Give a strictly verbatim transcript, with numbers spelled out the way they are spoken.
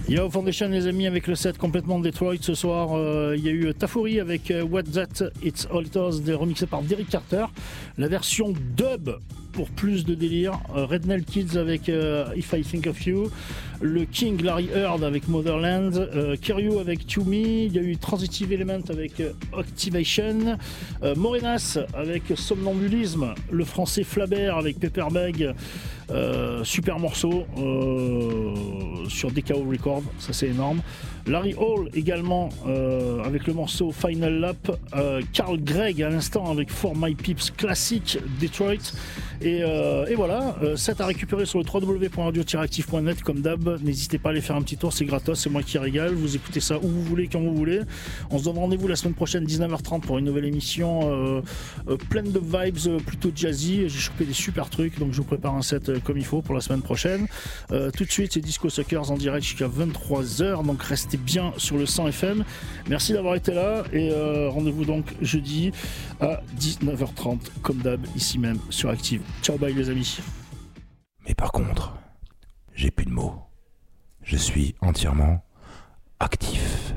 Yo Foundation les amis, avec le set complètement Detroit ce soir. Il euh, y a eu Tafuri avec uh, What That It's All It Was, remixé par Derrick Carter. La version dub pour plus de délire. Uh, Redneck Kids avec uh, If I Think of You. Le King Larry Heard avec Motherland. Uh, Kiryu avec To Me. Il y a eu Transitive Element avec uh, Activation. Uh, Morenas avec Somnambulisme. Le français Flabert avec Pepperbag. Euh, super morceau euh, sur D K O Records, ça c'est énorme. Larry Hall également euh, avec le morceau Final Lap. euh, Carl Gregg à l'instant avec For My Peeps classique Detroit. Et, euh, et voilà, euh, set à récupérer sur le w w w point radio tiret active point net comme d'hab. N'hésitez pas à aller faire un petit tour, c'est gratos, c'est moi qui régale. Vous écoutez ça où vous voulez, quand vous voulez. On se donne rendez-vous la semaine prochaine dix-neuf heures trente pour une nouvelle émission euh, euh, pleine de vibes, euh, plutôt jazzy. J'ai chopé des super trucs, donc je vous prépare un set euh, comme il faut pour la semaine prochaine. Euh, tout de suite, c'est Disco Suckers en direct jusqu'à vingt-trois heures, donc restez bien sur le cent F M. Merci d'avoir été là et euh, rendez-vous donc jeudi à dix-neuf heures trente comme d'hab ici même sur Active. Ciao, bye les amis. Mais par contre, j'ai plus de mots. Je suis entièrement actif.